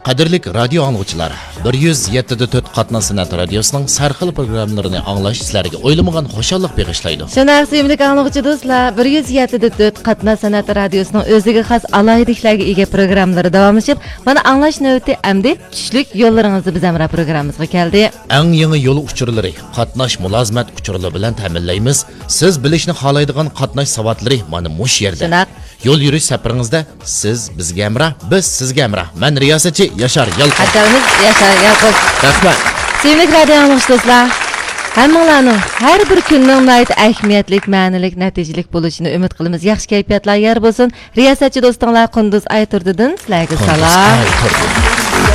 Qadirlik radio anlıqçılar, 107.4 Qatna Sanat Radiosu'nun sarxil programlarını anlaş sizlerge oylamagan hoşallık bağışlaydı. Şonar sevimlik anlıqçı dostlar, 107.4 Qatna Sanat Radiosu'nun özüge xas alaydıklarga ega programları davamlaşıp, bana anlaş növbeti emdi tushlik yollarınızı biz emra programımızga keldi. Eng yeni yolu uçurları, qatnaş mulazimat uçurları bilen təminleyimiz. Siz bilishni xohlaydigan qatnaş savatları mana mush yerda. Şunak. Yol yürüyüş safaringizda siz bizga emra, biz sizga emra. Men riyosatchi Yashar Yalqin. Hatalımız Yashar Yalqin. Rahmat. Sevimlik radio anlıqçı dostlar, hammalarning har bir kunning nayt ahamiyatlik, ma'nilik, natijelik bo'lishini umid qilamiz. Yaxshi kayfiyatlar yor bo'lsin. Riyosatchi do'stinglar Qunduz Ayturdidan sizlarga salom.